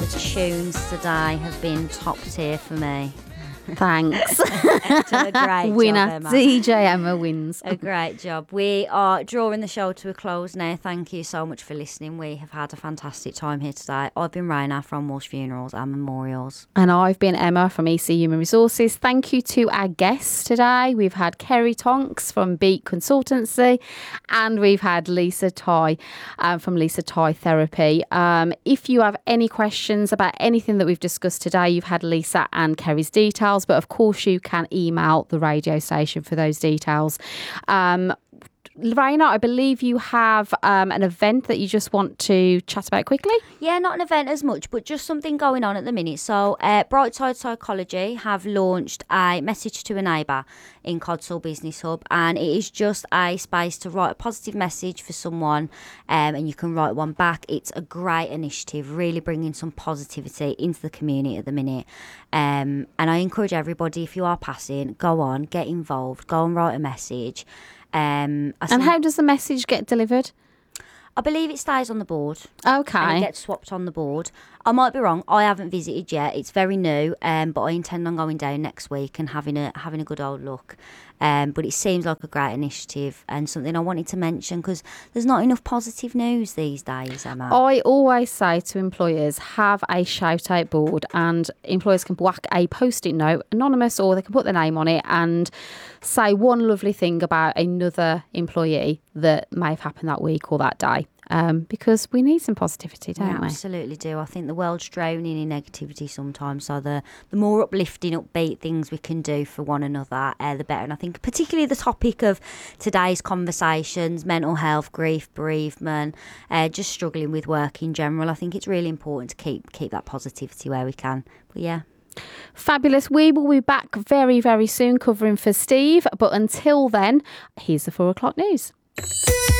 tunes today have been top tier for me. Thanks. Done a great Winner, job, Emma. DJ Emma wins. A great job. We are drawing the show to a close now. Thank you so much for listening. We have had a fantastic time here today. I've been Raina from Walsh Funerals and Memorials. And I've been Emma from EC Human Resources. Thank you to our guests today. We've had Kerry Tonks from Beat Consultancy, and we've had Lisa Ty from Lisa Ty Therapy. If you have any questions about anything that we've discussed today, you've had Lisa and Kerry's details, but of course you can email the radio station for those details. Lorena, I believe you have an event that you just want to chat about quickly. Yeah, not an event as much, but just something going on at the minute. So Brightside Psychology have launched a message to a neighbour in Codsall Business Hub, and it is just a space to write a positive message for someone, and you can write one back. It's a great initiative, really bringing some positivity into the community at the minute. And I encourage everybody, if you are passing, go on, get involved, go and write a message. And how does the message get delivered? I believe it stays on the board. Okay. And it gets swapped on the board. I might be wrong. I haven't visited yet. It's very new, but I intend on going down next week and having a good old look. But it seems like a great initiative and something I wanted to mention because there's not enough positive news these days, Emma. I always say to employers, have a shout-out board, and employers can whack a post-it note, anonymous, or they can put their name on it and say one lovely thing about another employee that may have happened that week or that day. Because we need some positivity, don't we? Absolutely do. I think the world's drowning in negativity sometimes. So the more uplifting, upbeat things we can do for one another, the better. And I think particularly the topic of today's conversations, mental health, grief, bereavement, just struggling with work in general, I think it's really important to keep that positivity where we can. But yeah. Fabulous. We will be back very, very soon covering for Steve. But until then, here's the 4 o'clock news.